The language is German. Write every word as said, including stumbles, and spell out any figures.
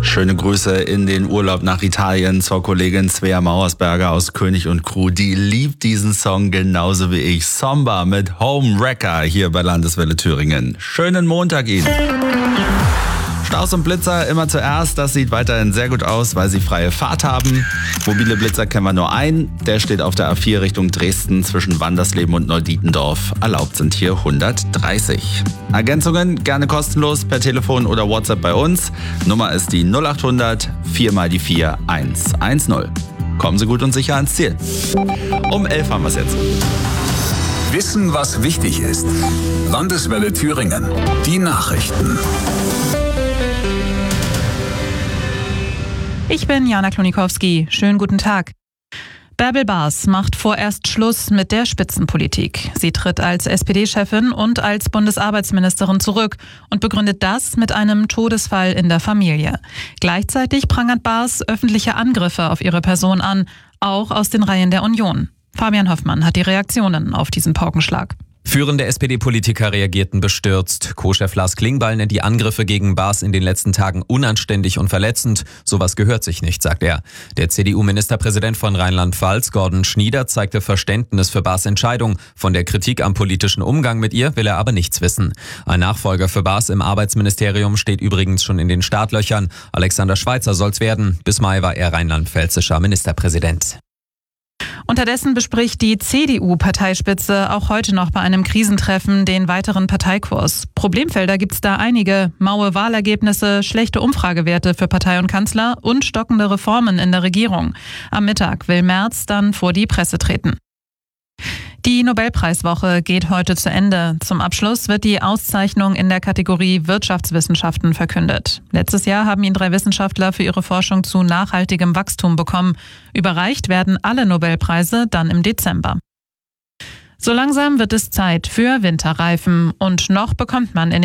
Schöne Grüße in den Urlaub nach Italien zur Kollegin Svea Mauersberger aus König und Crew. Die liebt diesen Song genauso wie ich. Samba mit Home Wrecker hier bei Landeswelle Thüringen. Schönen Montag Ihnen. Staus und Blitzer immer zuerst. Das sieht weiterhin sehr gut aus, weil sie freie Fahrt haben. Mobile Blitzer kennen wir nur einen. Der steht auf der A vier Richtung Dresden zwischen Wandersleben und Neudietendorf. Erlaubt sind hier hundertdreißig. Ergänzungen gerne kostenlos per Telefon oder WhatsApp bei uns. Nummer ist die null acht hundert vier mal die vier eins eins null. Kommen Sie gut und sicher ans Ziel. Um elf haben wir es jetzt. Wissen, was wichtig ist. Landeswelle Thüringen. Die Nachrichten. Ich bin Jana Klonikowski. Schönen guten Tag. Bärbel Baas macht vorerst Schluss mit der Spitzenpolitik. Sie tritt als S P D-Chefin und als Bundesarbeitsministerin zurück und begründet das mit einem Todesfall in der Familie. Gleichzeitig prangert Baas öffentliche Angriffe auf ihre Person an, auch aus den Reihen der Union. Fabian Hoffmann hat die Reaktionen auf diesen Paukenschlag. Führende S P D-Politiker reagierten bestürzt. Co-Chef Lars Klingbeil nennt die Angriffe gegen Baas in den letzten Tagen unanständig und verletzend. Sowas gehört sich nicht, sagt er. Der C D U-Ministerpräsident von Rheinland-Pfalz, Gordon Schnieder, zeigte Verständnis für Baas' Entscheidung. Von der Kritik am politischen Umgang mit ihr will er aber nichts wissen. Ein Nachfolger für Baas im Arbeitsministerium steht übrigens schon in den Startlöchern. Alexander Schweitzer soll's werden. Bis Mai war er rheinland-pfälzischer Ministerpräsident. Unterdessen bespricht die C D U-Parteispitze auch heute noch bei einem Krisentreffen den weiteren Parteikurs. Problemfelder gibt's da einige. Maue Wahlergebnisse, schlechte Umfragewerte für Partei und Kanzler und stockende Reformen in der Regierung. Am Mittag will Merz dann vor die Presse treten. Die Nobelpreiswoche geht heute zu Ende. Zum Abschluss wird die Auszeichnung in der Kategorie Wirtschaftswissenschaften verkündet. Letztes Jahr haben ihn drei Wissenschaftler für ihre Forschung zu nachhaltigem Wachstum bekommen. Überreicht werden alle Nobelpreise dann im Dezember. So langsam wird es Zeit für Winterreifen und noch bekommt man in